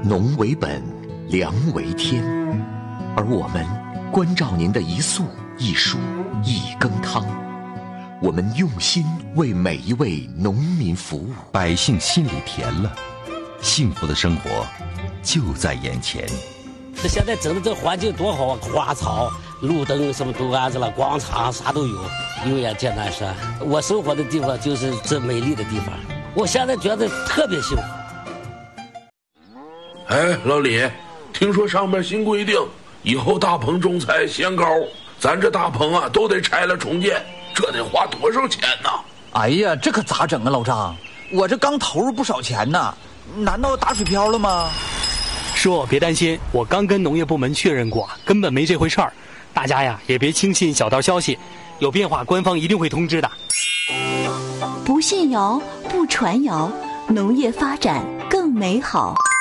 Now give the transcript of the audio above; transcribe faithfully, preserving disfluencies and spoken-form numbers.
农为本，粮为天，而我们关照您的一粟一蔬一羹汤，我们用心为每一位农民服务， 百姓心里甜了，幸福的生活就在眼前。 这现在整的这环境多好啊，花草、路灯什么都安置了，广场啥都有。永远简单说，我生活的地方就是这美丽的地方，我现在觉得特别幸福。 哎，老李，听说上面新规定，以后大棚种菜限高，咱这大棚啊都得拆了重建，这得花多少钱呢？ 哎呀，这可咋整啊，老张？我这刚投入不少钱呢，难道打水漂了吗？ 叔，别担心，我刚跟农业部门确认过，根本没这回事儿。大家呀，也别轻信小道消息，有变化官方一定会通知的。 不信谣，不传谣，农业发展更美好。